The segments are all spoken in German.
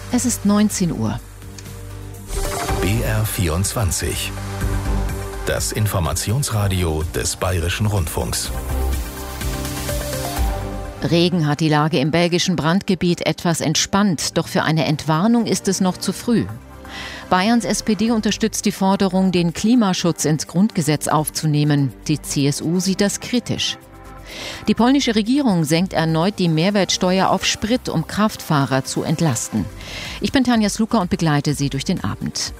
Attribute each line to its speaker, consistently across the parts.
Speaker 1: Es ist 19 Uhr.
Speaker 2: BR24. Das Informationsradio des Bayerischen Rundfunks.
Speaker 1: Regen hat die Lage im belgischen Brandgebiet etwas entspannt, doch für eine Entwarnung ist es noch zu früh. Bayerns SPD unterstützt die Forderung, den Klimaschutz ins Grundgesetz aufzunehmen. Die CSU sieht das kritisch. Die polnische Regierung senkt erneut die Mehrwertsteuer auf Sprit, um Kraftfahrer zu entlasten. Ich bin Tanja Sluka und begleite Sie durch den Abend.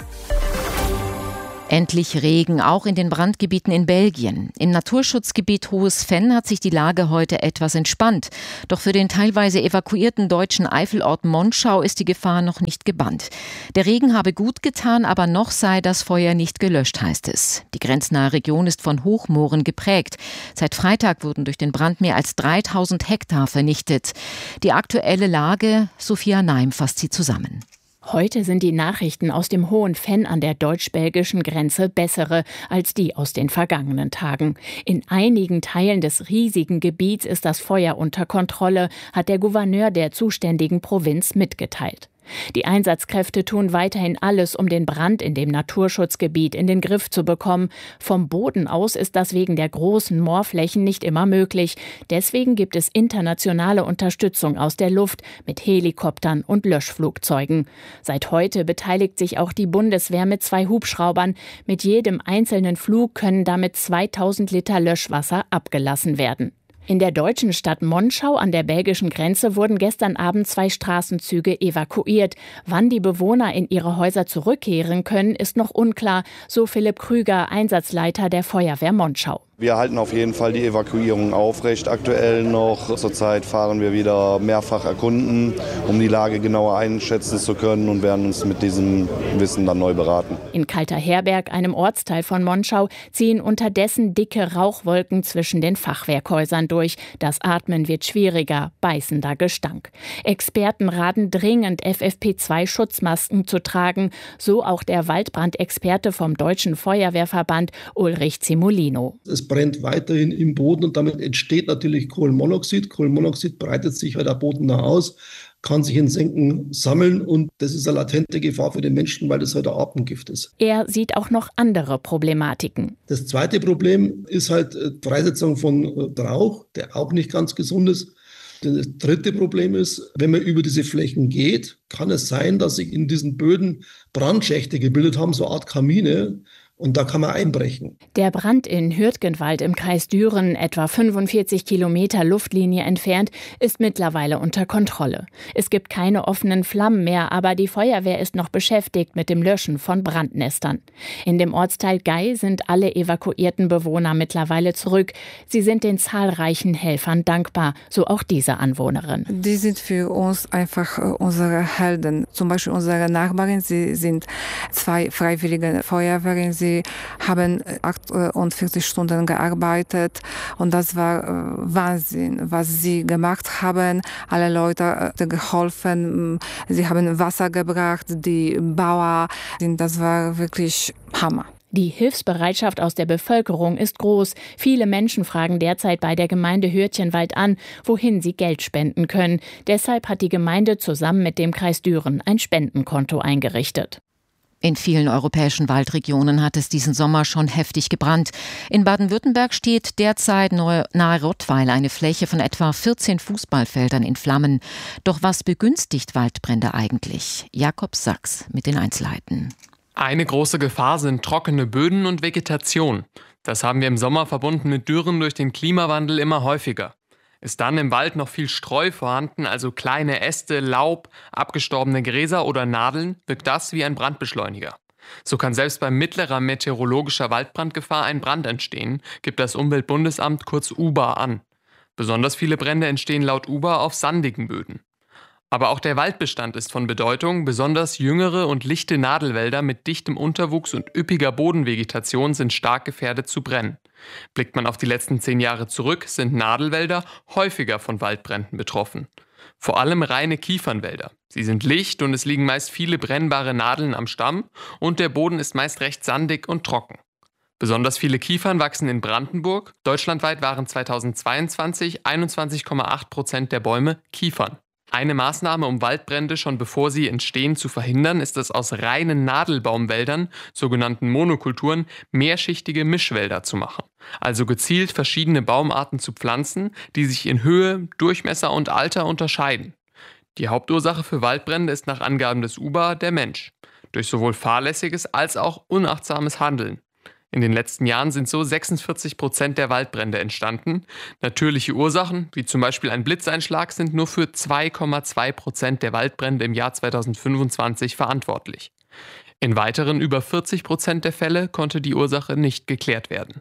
Speaker 1: Endlich Regen, auch in den Brandgebieten in Belgien. Im Naturschutzgebiet Hohes Venn hat sich die Lage heute etwas entspannt. Doch für den teilweise evakuierten deutschen Eifelort Monschau ist die Gefahr noch nicht gebannt. Der Regen habe gut getan, aber noch sei das Feuer nicht gelöscht, heißt es. Die grenznahe Region ist von Hochmooren geprägt. Seit Freitag wurden durch den Brand mehr als 3000 Hektar vernichtet. Die aktuelle Lage, Sophia Neim fasst sie zusammen.
Speaker 3: Heute sind die Nachrichten aus dem Hohen Venn an der deutsch-belgischen Grenze bessere als die aus den vergangenen Tagen. In einigen Teilen des riesigen Gebiets ist das Feuer unter Kontrolle, hat der Gouverneur der zuständigen Provinz mitgeteilt. Die Einsatzkräfte tun weiterhin alles, um den Brand in dem Naturschutzgebiet in den Griff zu bekommen. Vom Boden aus ist das wegen der großen Moorflächen nicht immer möglich. Deswegen gibt es internationale Unterstützung aus der Luft mit Helikoptern und Löschflugzeugen. Seit heute beteiligt sich auch die Bundeswehr mit 2 Hubschraubern. Mit jedem einzelnen Flug können damit 2000 Liter Löschwasser abgelassen werden. In der deutschen Stadt Monschau an der belgischen Grenze wurden gestern Abend 2 Straßenzüge evakuiert. Wann die Bewohner in ihre Häuser zurückkehren können, ist noch unklar, so Philipp Krüger, Einsatzleiter der Feuerwehr Monschau.
Speaker 4: Wir halten auf jeden Fall die Evakuierung aufrecht. Aktuell noch. Zurzeit fahren wir wieder mehrfach erkunden, um die Lage genauer einschätzen zu können und werden uns mit diesem Wissen dann neu beraten.
Speaker 3: In Kalterherberg, einem Ortsteil von Monschau, ziehen unterdessen dicke Rauchwolken zwischen den Fachwerkhäusern durch. Das Atmen wird schwieriger, beißender Gestank. Experten raten dringend, FFP2-Schutzmasken zu tragen, so auch der Waldbrandexperte vom Deutschen Feuerwehrverband Ulrich Zimolino.
Speaker 5: Es brennt weiterhin im Boden und damit entsteht natürlich Kohlenmonoxid. Kohlenmonoxid breitet sich halt bodennah aus, kann sich in Senken sammeln und das ist eine latente Gefahr für den Menschen, weil das halt ein Atemgift ist.
Speaker 3: Er sieht auch noch andere Problematiken.
Speaker 5: Das zweite Problem ist halt Freisetzung von Rauch, der auch nicht ganz gesund ist. Das dritte Problem ist, wenn man über diese Flächen geht, kann es sein, dass sich in diesen Böden Brandschächte gebildet haben, so eine Art Kamine. Und da kann man einbrechen.
Speaker 3: Der Brand in Hürtgenwald im Kreis Düren, etwa 45 Kilometer Luftlinie entfernt, ist mittlerweile unter Kontrolle. Es gibt keine offenen Flammen mehr, aber die Feuerwehr ist noch beschäftigt mit dem Löschen von Brandnestern. In dem Ortsteil Gey sind alle evakuierten Bewohner mittlerweile zurück. Sie sind den zahlreichen Helfern dankbar, so auch diese Anwohnerin.
Speaker 6: Die sind für uns einfach unsere Helden. Zum Beispiel unsere Nachbarin, sie sind 2 freiwillige Feuerwehren. Sie haben 48 Stunden gearbeitet und das war Wahnsinn, was sie gemacht haben. Alle Leute geholfen, sie haben Wasser gebracht, die Bauern, das war wirklich Hammer.
Speaker 3: Die Hilfsbereitschaft aus der Bevölkerung ist groß. Viele Menschen fragen derzeit bei der Gemeinde Hürtgenwald an, wohin sie Geld spenden können. Deshalb hat die Gemeinde zusammen mit dem Kreis Düren ein Spendenkonto eingerichtet.
Speaker 1: In vielen europäischen Waldregionen hat es diesen Sommer schon heftig gebrannt. In Baden-Württemberg steht derzeit nahe Rottweil eine Fläche von etwa 14 Fußballfeldern in Flammen. Doch was begünstigt Waldbrände eigentlich? Jakob Sachs mit den Einzelheiten.
Speaker 7: Eine große Gefahr sind trockene Böden und Vegetation. Das haben wir im Sommer verbunden mit Dürren durch den Klimawandel immer häufiger. Ist dann im Wald noch viel Streu vorhanden, also kleine Äste, Laub, abgestorbene Gräser oder Nadeln, wirkt das wie ein Brandbeschleuniger. So kann selbst bei mittlerer meteorologischer Waldbrandgefahr ein Brand entstehen, gibt das Umweltbundesamt kurz UBA an. Besonders viele Brände entstehen laut UBA auf sandigen Böden. Aber auch der Waldbestand ist von Bedeutung. Besonders jüngere und lichte Nadelwälder mit dichtem Unterwuchs und üppiger Bodenvegetation sind stark gefährdet zu brennen. Blickt man auf die letzten 10 Jahre zurück, sind Nadelwälder häufiger von Waldbränden betroffen. Vor allem reine Kiefernwälder. Sie sind licht und es liegen meist viele brennbare Nadeln am Stamm und der Boden ist meist recht sandig und trocken. Besonders viele Kiefern wachsen in Brandenburg. Deutschlandweit waren 2022 21,8% der Bäume Kiefern. Eine Maßnahme, um Waldbrände schon bevor sie entstehen zu verhindern, ist es, aus reinen Nadelbaumwäldern, sogenannten Monokulturen, mehrschichtige Mischwälder zu machen. Also gezielt verschiedene Baumarten zu pflanzen, die sich in Höhe, Durchmesser und Alter unterscheiden. Die Hauptursache für Waldbrände ist nach Angaben des UBA der Mensch, durch sowohl fahrlässiges als auch unachtsames Handeln. In den letzten Jahren sind so 46% der Waldbrände entstanden. Natürliche Ursachen, wie zum Beispiel ein Blitzeinschlag, sind nur für 2,2% der Waldbrände im Jahr 2025 verantwortlich. In weiteren über 40% der Fälle konnte die Ursache nicht geklärt werden.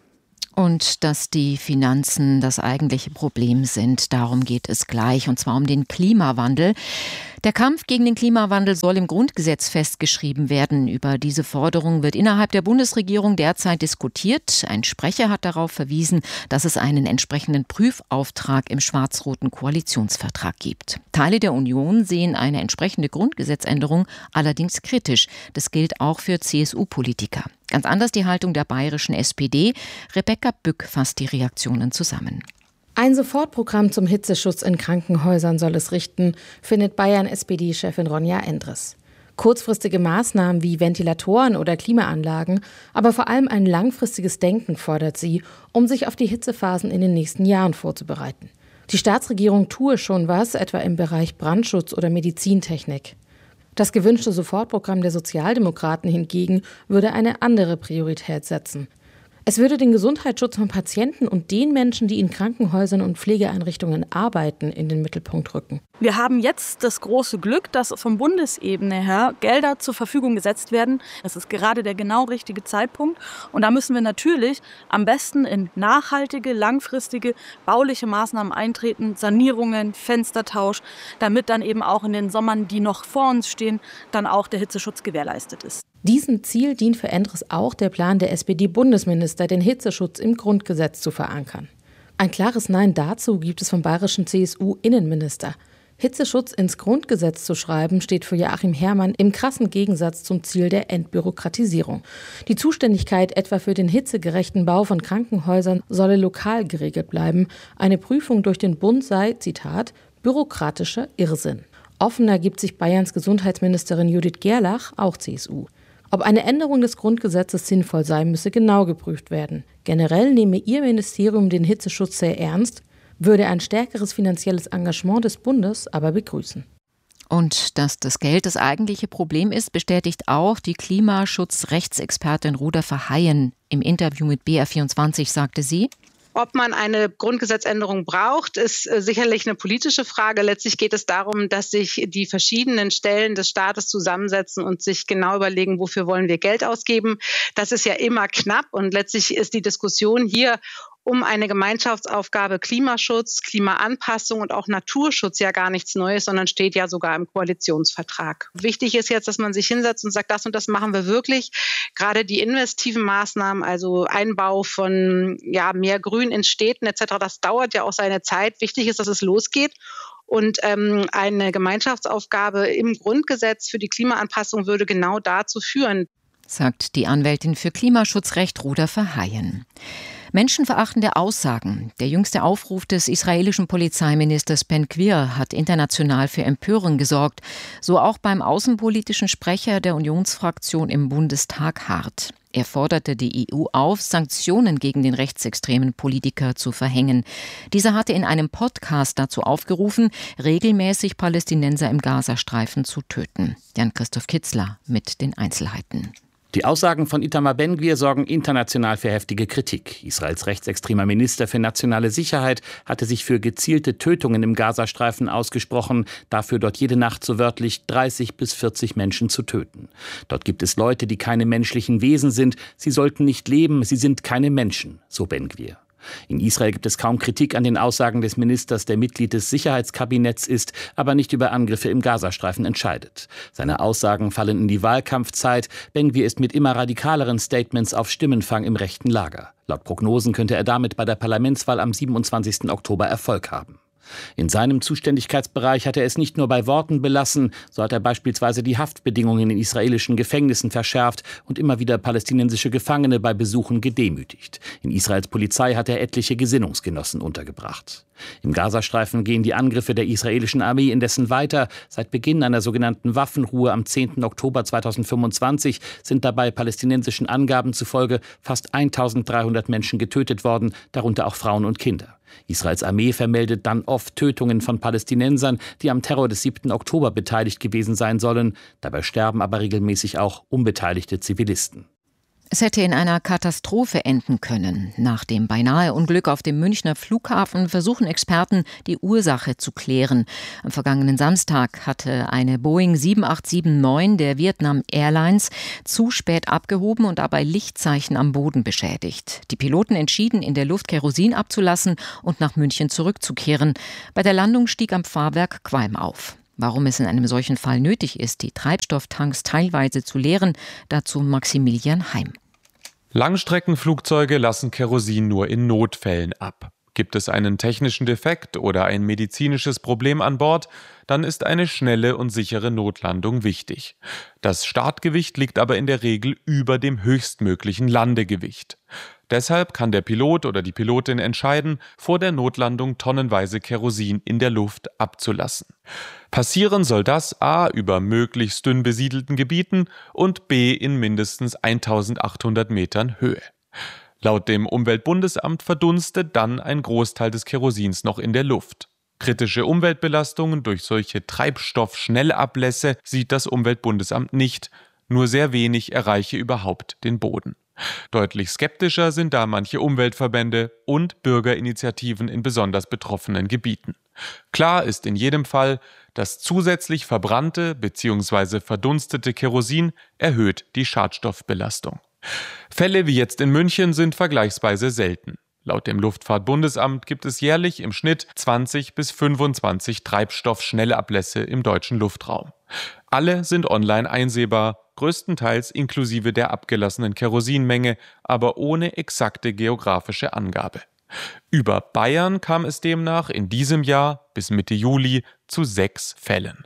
Speaker 1: Und dass die Finanzen das eigentliche Problem sind, darum geht es gleich, und zwar um den Klimawandel. Der Kampf gegen den Klimawandel soll im Grundgesetz festgeschrieben werden. Über diese Forderung wird innerhalb der Bundesregierung derzeit diskutiert. Ein Sprecher hat darauf verwiesen, dass es einen entsprechenden Prüfauftrag im schwarz-roten Koalitionsvertrag gibt. Teile der Union sehen eine entsprechende Grundgesetzänderung allerdings kritisch. Das gilt auch für CSU-Politiker. Ganz anders die Haltung der bayerischen SPD. Rebecca Bück fasst die Reaktionen zusammen.
Speaker 8: Ein Sofortprogramm zum Hitzeschutz in Krankenhäusern soll es richten, findet Bayern-SPD-Chefin Ronja Endres. Kurzfristige Maßnahmen wie Ventilatoren oder Klimaanlagen, aber vor allem ein langfristiges Denken fordert sie, um sich auf die Hitzephasen in den nächsten Jahren vorzubereiten. Die Staatsregierung tue schon was, etwa im Bereich Brandschutz oder Medizintechnik. Das gewünschte Sofortprogramm der Sozialdemokraten hingegen würde eine andere Priorität setzen. Es würde den Gesundheitsschutz von Patienten und den Menschen, die in Krankenhäusern und Pflegeeinrichtungen arbeiten, in den Mittelpunkt rücken.
Speaker 9: Wir haben jetzt das große Glück, dass von Bundesebene her Gelder zur Verfügung gesetzt werden. Es ist gerade der genau richtige Zeitpunkt. Und da müssen wir natürlich am besten in nachhaltige, langfristige, bauliche Maßnahmen eintreten, Sanierungen, Fenstertausch, damit dann eben auch in den Sommern, die noch vor uns stehen, dann auch der Hitzeschutz gewährleistet ist.
Speaker 8: Diesem Ziel dient für Endres auch der Plan der SPD-Bundesminister, den Hitzeschutz im Grundgesetz zu verankern. Ein klares Nein dazu gibt es vom bayerischen CSU-Innenminister. Hitzeschutz ins Grundgesetz zu schreiben, steht für Joachim Herrmann im krassen Gegensatz zum Ziel der Entbürokratisierung. Die Zuständigkeit etwa für den hitzegerechten Bau von Krankenhäusern solle lokal geregelt bleiben. Eine Prüfung durch den Bund sei, Zitat, bürokratischer Irrsinn. Offener gibt sich Bayerns Gesundheitsministerin Judith Gerlach, auch CSU. Ob eine Änderung des Grundgesetzes sinnvoll sei, müsse genau geprüft werden. Generell nehme ihr Ministerium den Hitzeschutz sehr ernst, würde ein stärkeres finanzielles Engagement des Bundes aber begrüßen.
Speaker 1: Und dass das Geld das eigentliche Problem ist, bestätigt auch die Klimaschutzrechtsexpertin Ruda Verheyen. Im Interview mit BR24 sagte sie:
Speaker 10: Ob man eine Grundgesetzänderung braucht, ist sicherlich eine politische Frage. Letztlich geht es darum, dass sich die verschiedenen Stellen des Staates zusammensetzen und sich genau überlegen, wofür wollen wir Geld ausgeben. Das ist ja immer knapp und letztlich ist die Diskussion hier um eine Gemeinschaftsaufgabe Klimaschutz, Klimaanpassung und auch Naturschutz ja gar nichts Neues, sondern steht ja sogar im Koalitionsvertrag. Wichtig ist jetzt, dass man sich hinsetzt und sagt, das und das machen wir wirklich. Gerade die investiven Maßnahmen, also Einbau von mehr Grün in Städten etc., das dauert ja auch seine Zeit. Wichtig ist, dass es losgeht. Und eine Gemeinschaftsaufgabe im Grundgesetz für die Klimaanpassung würde genau dazu führen,
Speaker 1: sagt die Anwältin für Klimaschutzrecht Ruda Verheyen. Menschenverachtende Aussagen. Der jüngste Aufruf des israelischen Polizeiministers Ben-Gvir hat international für Empörung gesorgt. So auch beim außenpolitischen Sprecher der Unionsfraktion im Bundestag Hart. Er forderte die EU auf, Sanktionen gegen den rechtsextremen Politiker zu verhängen. Dieser hatte in einem Podcast dazu aufgerufen, regelmäßig Palästinenser im Gazastreifen zu töten. Jan-Christoph Kitzler mit den Einzelheiten.
Speaker 11: Die Aussagen von Itamar Ben-Gvir sorgen international für heftige Kritik. Israels rechtsextremer Minister für nationale Sicherheit hatte sich für gezielte Tötungen im Gazastreifen ausgesprochen, dafür dort jede Nacht so wörtlich 30 bis 40 Menschen zu töten. Dort gibt es Leute, die keine menschlichen Wesen sind. Sie sollten nicht leben, sie sind keine Menschen, so Ben-Gvir. In Israel gibt es kaum Kritik an den Aussagen des Ministers, der Mitglied des Sicherheitskabinetts ist, aber nicht über Angriffe im Gazastreifen entscheidet. Seine Aussagen fallen in die Wahlkampfzeit. Ben-Gvir ist mit immer radikaleren Statements auf Stimmenfang im rechten Lager. Laut Prognosen könnte er damit bei der Parlamentswahl am 27. Oktober Erfolg haben. In seinem Zuständigkeitsbereich hat er es nicht nur bei Worten belassen, so hat er beispielsweise die Haftbedingungen in israelischen Gefängnissen verschärft und immer wieder palästinensische Gefangene bei Besuchen gedemütigt. In Israels Polizei hat er etliche Gesinnungsgenossen untergebracht. Im Gazastreifen gehen die Angriffe der israelischen Armee indessen weiter. Seit Beginn einer sogenannten Waffenruhe am 10. Oktober 2025 sind dabei palästinensischen Angaben zufolge fast 1300 Menschen getötet worden, darunter auch Frauen und Kinder. Israels Armee vermeldet dann oft Tötungen von Palästinensern, die am Terror des 7. Oktober beteiligt gewesen sein sollen. Dabei sterben aber regelmäßig auch unbeteiligte Zivilisten.
Speaker 1: Es hätte in einer Katastrophe enden können. Nach dem beinahe Unglück auf dem Münchner Flughafen versuchen Experten, die Ursache zu klären. Am vergangenen Samstag hatte eine Boeing 7879 der Vietnam Airlines zu spät abgehoben und dabei Lichtzeichen am Boden beschädigt. Die Piloten entschieden, in der Luft Kerosin abzulassen und nach München zurückzukehren. Bei der Landung stieg am Fahrwerk Qualm auf. Warum es in einem solchen Fall nötig ist, die Treibstofftanks teilweise zu leeren, dazu Maximilian Heim.
Speaker 12: Langstreckenflugzeuge lassen Kerosin nur in Notfällen ab. Gibt es einen technischen Defekt oder ein medizinisches Problem an Bord, dann ist eine schnelle und sichere Notlandung wichtig. Das Startgewicht liegt aber in der Regel über dem höchstmöglichen Landegewicht. Deshalb kann der Pilot oder die Pilotin entscheiden, vor der Notlandung tonnenweise Kerosin in der Luft abzulassen. Passieren soll das a. über möglichst dünn besiedelten Gebieten und b. in mindestens 1800 Metern Höhe. Laut dem Umweltbundesamt verdunstet dann ein Großteil des Kerosins noch in der Luft. Kritische Umweltbelastungen durch solche Treibstoffschnellablässe sieht das Umweltbundesamt nicht, nur sehr wenig erreiche überhaupt den Boden. Deutlich skeptischer sind da manche Umweltverbände und Bürgerinitiativen in besonders betroffenen Gebieten. Klar ist in jedem Fall, das zusätzlich verbrannte bzw. verdunstete Kerosin erhöht die Schadstoffbelastung. Fälle wie jetzt in München sind vergleichsweise selten. Laut dem Luftfahrtbundesamt gibt es jährlich im Schnitt 20 bis 25 Treibstoffschnellablässe im deutschen Luftraum. Alle sind online einsehbar, größtenteils inklusive der abgelassenen Kerosinmenge, aber ohne exakte geografische Angabe. Über Bayern kam es demnach in diesem Jahr bis Mitte Juli zu 6 Fällen.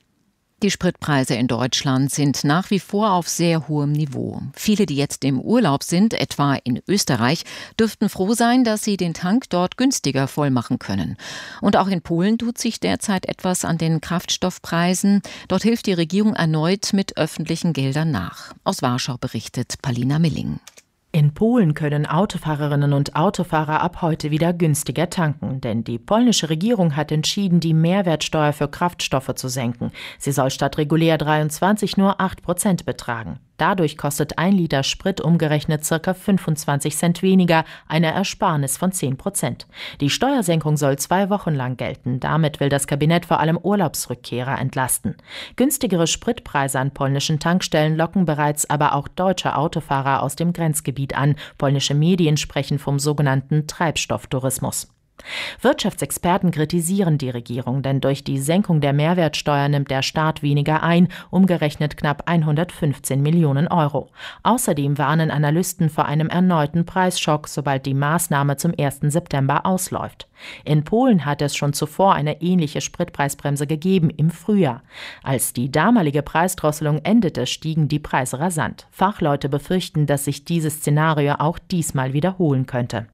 Speaker 1: Die Spritpreise in Deutschland sind nach wie vor auf sehr hohem Niveau. Viele, die jetzt im Urlaub sind, etwa in Österreich, dürften froh sein, dass sie den Tank dort günstiger vollmachen können. Und auch in Polen tut sich derzeit etwas an den Kraftstoffpreisen. Dort hilft die Regierung erneut mit öffentlichen Geldern nach. Aus Warschau berichtet Palina Milling.
Speaker 13: In Polen können Autofahrerinnen und Autofahrer ab heute wieder günstiger tanken, denn die polnische Regierung hat entschieden, die Mehrwertsteuer für Kraftstoffe zu senken. Sie soll statt regulär 23 nur 8% betragen. Dadurch kostet 1 Liter Sprit umgerechnet ca. 25 Cent weniger, eine Ersparnis von 10%. Die Steuersenkung soll 2 Wochen lang gelten. Damit will das Kabinett vor allem Urlaubsrückkehrer entlasten. Günstigere Spritpreise an polnischen Tankstellen locken bereits aber auch deutsche Autofahrer aus dem Grenzgebiet an. Polnische Medien sprechen vom sogenannten Treibstofftourismus. Wirtschaftsexperten kritisieren die Regierung, denn durch die Senkung der Mehrwertsteuer nimmt der Staat weniger ein, umgerechnet knapp 115 Millionen Euro. Außerdem warnen Analysten vor einem erneuten Preisschock, sobald die Maßnahme zum 1. September ausläuft. In Polen hat es schon zuvor eine ähnliche Spritpreisbremse gegeben im Frühjahr. Als die damalige Preisdrosselung endete, stiegen die Preise rasant. Fachleute befürchten, dass sich dieses Szenario auch diesmal wiederholen könnte.